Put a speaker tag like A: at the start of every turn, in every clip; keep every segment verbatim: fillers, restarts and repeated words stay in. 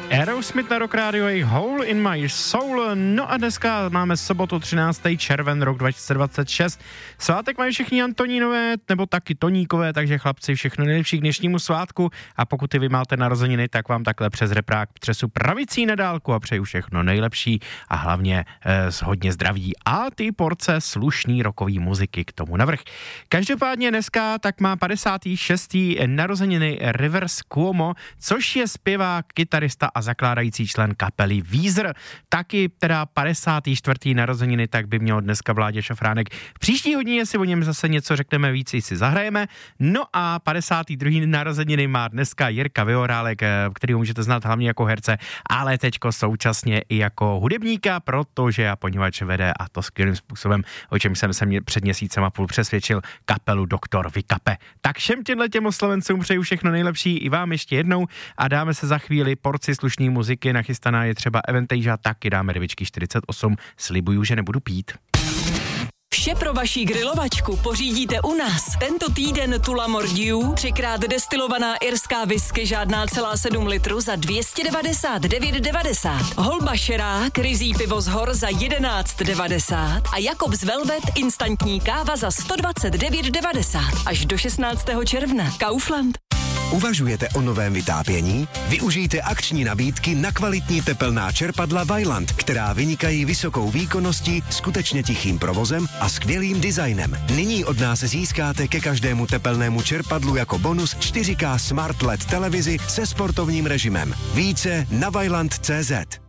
A: Aerosmith na Rock Radio, jejich Hole in My Soul. No a dneska máme sobotu třináctého června rok dva tisíce dvacet šest. Svátek mají všichni Antonínové, nebo taky Toníkové, takže chlapci, všechno nejlepší k dnešnímu svátku. A pokud i vy máte narozeniny, tak vám takhle přes reprák třesu pravicí na dálku a přeju všechno nejlepší a hlavně eh, hodně zdraví a ty porce slušný rockový muziky k tomu navrch. Každopádně dneska tak má padesátý šestý narozeniny Rivers Cuomo, což je zpěvák, kytarista a zakládající člen kapely Weezer. Taky teda padesátý čtvrtý narozeniny, tak by měl dneska Vláďa Šafránek. V příští hodině si o něm zase něco řekneme víc, si zahrajeme. No a padesátý druhý narozeniny má dneska Jirka Viorálek, kterýho můžete znát hlavně jako herce, ale teďko současně i jako hudebníka, protože a poněvadž vede, a to skvělým způsobem, o čem jsem se mě před měsícem a půl přesvědčil, kapelu Doktor Vikape. Tak všem těmhle těm oslovencům přeju všechno nejlepší i vám ještě jednou a dáme se za chvíli porci slušný muziky, nachystaná je třeba Avantasia, taky dáme devičky čtyřicet osm, slibuju, že nebudu pít.
B: Vše pro vaši grilovačku pořídíte u nás. Tento týden Tula Mordiu, třikrát destilovaná irská whisky žádná celá sedm litrů za dvě stě devadesát devět devadesát. Holba Šerák, ryzí pivo z hor za jedenáct devadesát a Jakobs Velvet instantní káva za sto dvacet devět devadesát. Až do šestnáctého června. Kaufland.
C: Uvažujete o novém vytápění? Využijte akční nabídky na kvalitní tepelná čerpadla Vaillant, která vynikají vysokou výkonností, skutečně tichým provozem a skvělým designem. Nyní od nás získáte ke každému tepelnému čerpadlu jako bonus čtyři ká Smart el é dé televizi se sportovním režimem. Více na vaillant tečka cé zet.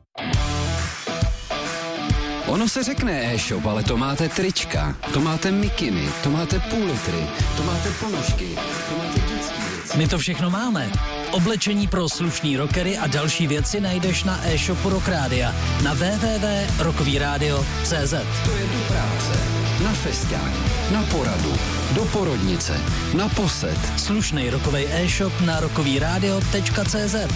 D: Ono se řekne e-shop, ale to máte trička, to máte mikiny, to máte půl litry, to máte ponožky, to máte dětský věci.
E: My to všechno máme. Oblečení pro slušný rockery a další věci najdeš na e-shopu Rock Rádia na w w w tečka rockovyradio tečka cé zet.
D: To je do práce, na festiák, na poradu, do porodnice, na posed.
E: Slušný rockovej e-shop na rockovyradio tečka cé zet.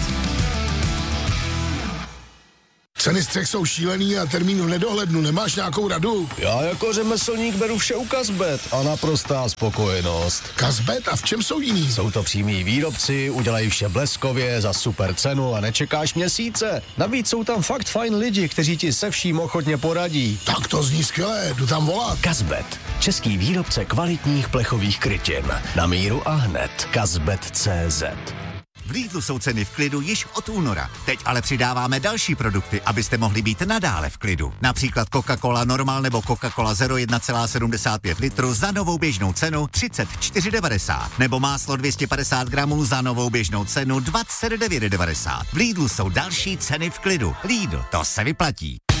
F: Ceny střech jsou šílený a termín v nedohlednu. Nemáš nějakou radu?
G: Já jako řemeslník beru vše u Kazbet a naprostá spokojenost.
F: Kazbet? A v čem jsou jiný?
G: Jsou to přímí výrobci, udělají vše bleskově, za super cenu a nečekáš měsíce. Navíc jsou tam fakt fajn lidi, kteří ti se vším ochotně poradí.
F: Tak to zní skvěle, jdu tam volat.
G: Kazbet, český výrobce kvalitních plechových krytin. Na míru a hned. Kazbet tečka cé zet.
H: V Lidlu jsou ceny v klidu již od února. Teď ale přidáváme další produkty, abyste mohli být nadále v klidu. Například Coca-Cola Normal nebo Coca-Cola Zero jedna celá sedmdesát pět litru za novou běžnou cenu třicet čtyři devadesát. Nebo máslo dvě stě padesát gramů za novou běžnou cenu dvacet devět devadesát. V Lidlu jsou další ceny v klidu. Lidl, to se vyplatí.